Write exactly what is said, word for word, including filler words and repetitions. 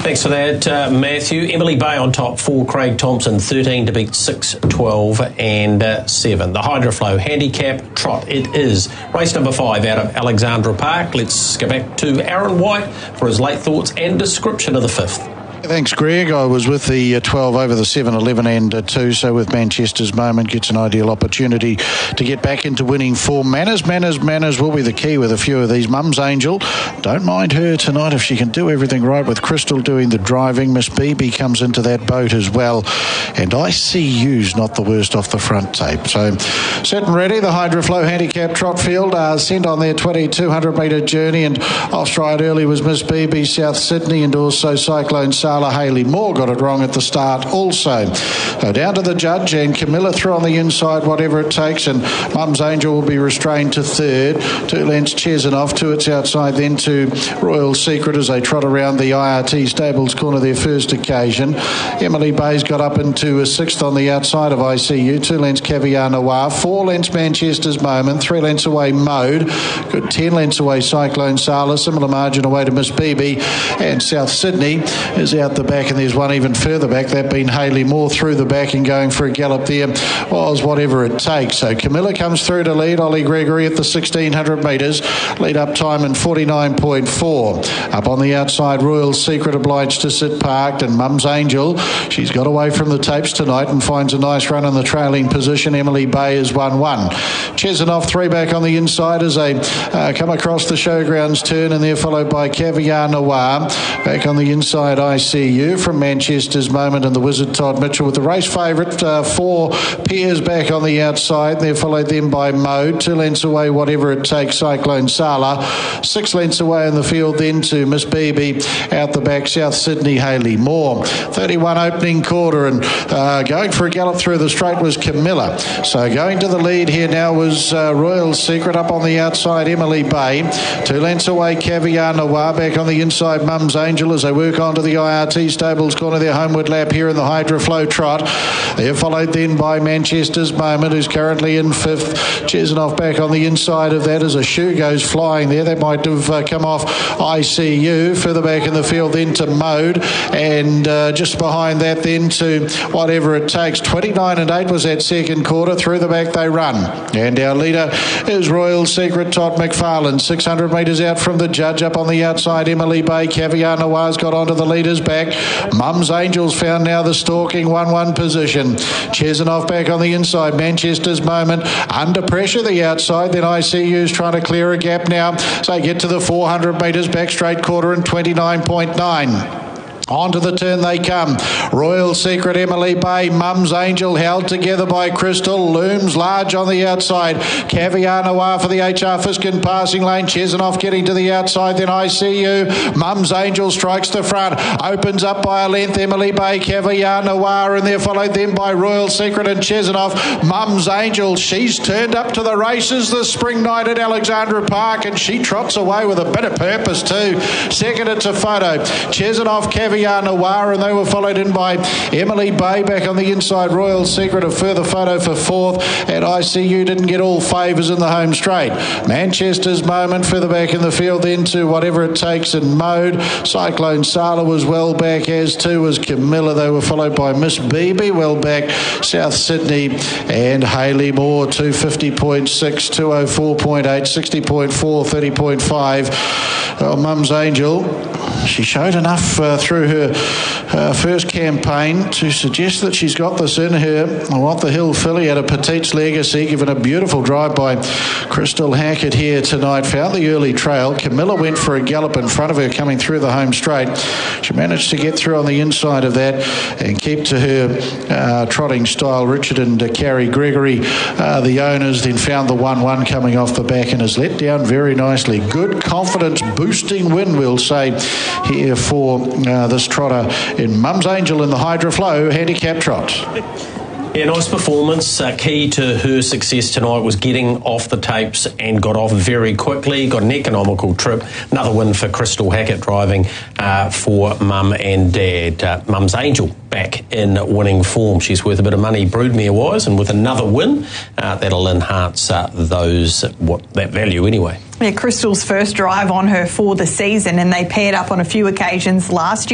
Thanks for that, uh, Matthew. Emily Bay on top for Craig Thompson, thirteen to beat six, twelve and uh, seven. The Hydroflow Handicap Trot, it is race number five out of Alexandra Park. Let's go back to Aaron White for his late thoughts and description of the fifth. Thanks, Greg. I was with the uh, twelve over the seven, eleven and uh, two, so with Manchester's Moment gets an ideal opportunity to get back into winning form. Manners, manners, manners will be the key with a few of these. Mum's Angel, don't mind her tonight if she can do everything right with Crystal doing the driving. Miss B B comes into that boat as well, and I C U's not the worst off the front tape. So set and ready, the Hydroflow Handicap Trot Field uh, sent on their twenty-two hundred metre journey, and off stride early was Miss B B, South Sydney, and also Cyclone Sala. Haley Moore got it wrong at the start also. So down to the judge, and Camilla through on the inside, whatever it takes, and Mum's Angel will be restrained to third. Two lengths Chesanoff, two it's outside, then to Royal Secret as they trot around the I R T Stables corner their first occasion. Emily Bay's got up into a sixth on the outside of I C U. Two lengths Caviar Noir, four lengths Manchester's Moment, three lengths away Mode, good ten lengths away Cyclone Sala, similar margin away to Miss B B, and South Sydney is out the back, and there's one even further back, that being Haley Moore through the back and going for a gallop there was whatever it takes. So Camilla comes through to lead. Ollie Gregory at the sixteen hundred metres, lead up time in forty-nine point four. Up on the outside, Royal Secret obliged to sit parked, and Mum's Angel, she's got away from the tapes tonight and finds a nice run in the trailing position. Emily Bay is one one. Chesanoff three back on the inside as they uh, come across the showgrounds turn, and they're followed by Caviar Noir. Back on the inside, I C U from Manchester's Moment and the Wizard Todd Mitchell with the race favourite. Uh, four Peers back on the outside. They're followed then by Mode. Two lengths away, whatever it takes, Cyclone Sala. Six lengths away in the field then to Miss B B. Out the back, South Sydney, Haley Moore. thirty-one opening quarter, and uh, going for a gallop through the straight was Camilla. So going to the lead here now was uh, Royal Secret. Up on the outside, Emily Bay. Two lengths away, Caviar Noir. Back on the inside, Mum's Angel as they work on to the I R T Stables corner, their homeward lap here in the Hydroflow Trot. They're followed then by Manchester's Moment, who's currently in fifth. Chesanoff back on the inside of that as a shoe goes flying there. That might have uh, come off I C U. Further back in the field then to Mode, and uh, just behind that then to whatever it takes. twenty-nine and eight was that second quarter. Through the back they run, and our leader is Royal Secret, Todd McFarlane. six hundred metres out from the judge. Up on the outside, Emily Bay. Caviar Noir's got onto the leader's back. Mum's Angels found now the stalking one one position. Chesanoff back on the inside. Manchester's Moment under pressure the outside. Then I C U's trying to clear a gap now. So they get to the four hundred metres back straight quarter in twenty-nine point nine. Onto the turn they come. Royal Secret, Emily Bay, Mum's Angel held together by Crystal. Looms large on the outside. Caviar Noir for the H R Fiskin passing lane. Chesanoff getting to the outside. Then I C U. Mum's Angel strikes the front. Opens up by a length. Emily Bay, Caviar Noir, and they're followed then by Royal Secret and Chesanoff. Mum's Angel, she's turned up to the races this spring night at Alexandra Park, and she trots away with a bit of purpose too. Second, it's a photo. Chesanoff, Caviar Noir, and they were followed in by Emily Bay back on the inside. Royal Secret, a further photo for fourth, and I C U didn't get all favours in the home straight. Manchester's Moment further back in the field then to whatever it takes in Mode. Cyclone Sala was well back, as too was Camilla. They were followed by Miss B B well back, South Sydney and Haley Moore. Two fifty point six, two oh four point eight, sixty point four, thirty point five. Oh, Mum's Angel, she showed enough uh, through her uh, first campaign to suggest that she's got this in her. I want the Hill filly at a Petite's Legacy, given a beautiful drive by Crystal Hackett here tonight. Found the early trail. Camilla went for a gallop in front of her coming through the home straight. She managed to get through on the inside of that and keep to her uh, trotting style. Richard and uh, Carrie Gregory, uh, the owners, then found the one one coming off the back and has let down very nicely. Good confidence boosting win, we'll say, here for uh, this trotter in Mum's Angel in the Hydroflow Handicap Trot. Yeah, nice performance. Uh, key to her success tonight was getting off the tapes and got off very quickly. Got an economical trip. Another win for Crystal Hackett driving uh, for Mum and Dad. Uh, Mum's Angel back in winning form. She's worth a bit of money broodmare-wise, and with another win, uh, that'll enhance uh, those what that value anyway. Yeah, Crystal's first drive on her for the season, and they paired up on a few occasions last year.